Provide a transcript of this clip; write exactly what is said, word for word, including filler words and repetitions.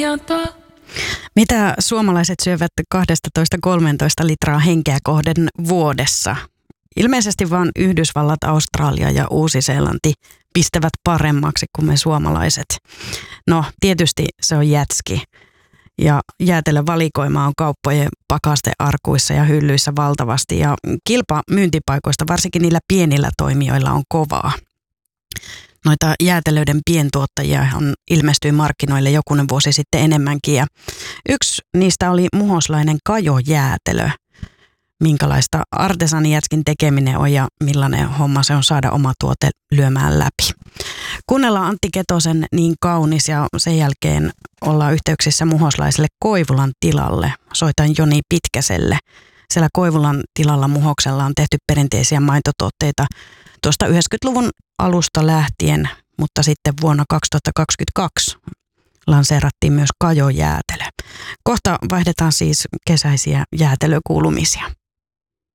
Mitä suomalaiset syövät kaksitoista kolmetoista litraa henkeä kohden vuodessa? Ilmeisesti vain Yhdysvallat, Australia ja Uusi-Seelanti pistävät paremmaksi kuin me suomalaiset. No, tietysti se on jätski. Ja jäätelövalikoima on kauppojen pakastearkuissa ja hyllyissä valtavasti. Ja kilpa myyntipaikoista, varsinkin niillä pienillä toimijoilla, on kovaa. Noita jäätelöiden pientuottajia on ilmestyi markkinoille jokunen vuosi sitten enemmänkin. Ja yksi niistä oli muhoslainen Kajo-jäätelö. Minkälaista artesanijätskin tekeminen on ja millainen homma se on saada oma tuote lyömään läpi. Kuunnellaan Antti Ketosen Niin kaunis ja sen jälkeen ollaan yhteyksissä muhoslaiselle Koivulan tilalle. Soitan Joni Pitkäselle. Siellä Koivulan tilalla Muhoksella on tehty perinteisiä maitotuotteita tuosta yhdeksänkymmentäluvun alusta lähtien, mutta sitten vuonna kaksituhattakaksikymmentäkaksi lanseerattiin myös Kajo-jäätelö. Kohta vaihdetaan siis kesäisiä jäätelökuulumisia.